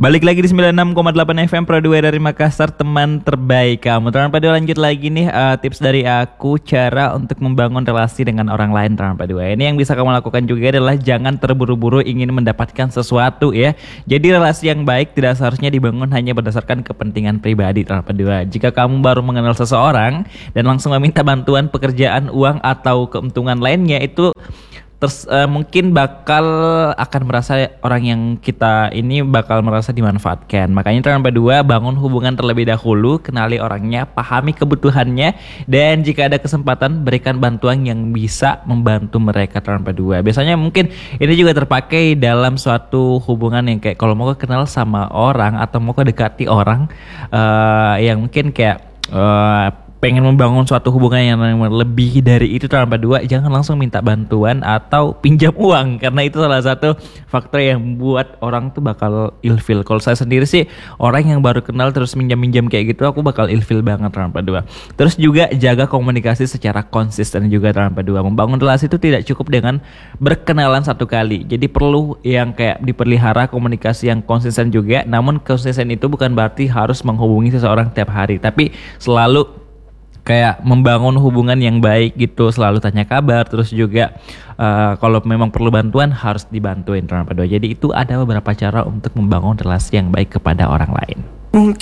Balik lagi di 96,8 FM Pro 2 dari Makassar, teman terbaik kamu. Teman Pada lanjut lagi nih, tips dari aku cara untuk membangun relasi dengan orang lain, teman Pada. Ini yang bisa kamu lakukan juga adalah jangan terburu-buru ingin mendapatkan sesuatu ya. Jadi relasi yang baik tidak seharusnya dibangun hanya berdasarkan kepentingan pribadi, teman Pada. Jika kamu baru mengenal seseorang dan langsung meminta bantuan pekerjaan, uang atau keuntungan lainnya, itu mungkin akan merasa orang yang kita ini bakal merasa dimanfaatkan. Makanya teman berdua bangun hubungan terlebih dahulu, kenali orangnya, pahami kebutuhannya, dan jika ada kesempatan berikan bantuan yang bisa membantu mereka teman berdua. Biasanya mungkin ini juga terpakai dalam suatu hubungan yang kayak kalau mau kenal sama orang atau mau dekati orang yang mungkin kayak pengen membangun suatu hubungan yang lebih dari itu tanpa dua, jangan langsung minta bantuan atau pinjam uang, karena itu salah satu faktor yang buat orang tuh bakal ilfil. Kalau saya sendiri sih orang yang baru kenal terus minjam kayak gitu, aku bakal ilfil banget tanpa dua. Terus juga jaga komunikasi secara konsisten juga tanpa dua. Membangun relasi itu tidak cukup dengan berkenalan satu kali, jadi perlu yang kayak dipelihara komunikasi yang konsisten juga. Namun konsisten itu bukan berarti harus menghubungi seseorang tiap hari, tapi selalu kayak membangun hubungan yang baik gitu, selalu tanya kabar, terus juga kalau memang perlu bantuan harus dibantuin teman-teman. Jadi itu ada beberapa cara untuk membangun relasi yang baik kepada orang lain. Mungkin